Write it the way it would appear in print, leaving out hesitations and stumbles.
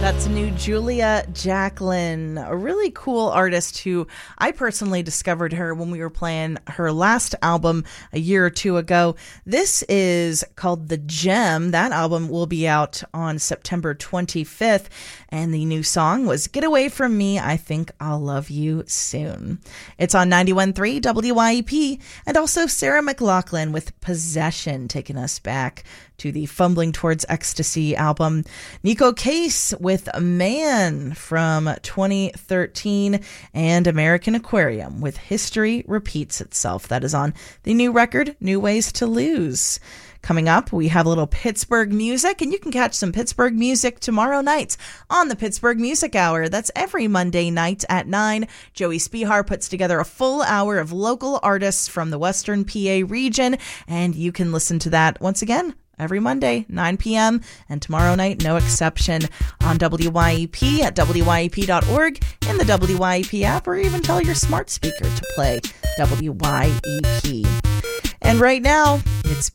That's new Julia Jacqueline, a really cool artist who I personally discovered her when we were playing her last album a year or two ago. This is called The Gem. That album will be out on September 25th, and the new song was Get Away From Me, I Think I'll Love You Soon. It's on 91.3 WYEP, and also Sarah McLachlan with Possession, taking us back to the Fumbling Towards Ecstasy album. Nico Case with Man from 2013, and American Aquarium with History Repeats Itself. That is on the new record, New Ways to Lose. Coming up, we have a little Pittsburgh music, and you can catch some Pittsburgh music tomorrow night on the Pittsburgh Music Hour. That's every Monday night at 9. Joey Spihar puts together a full hour of local artists from the Western PA region, and you can listen to that once again every Monday, 9 p.m., and tomorrow night, no exception, on WYEP at WYEP.org, in the WYEP app, or even tell your smart speaker to play WYEP. And right now, it's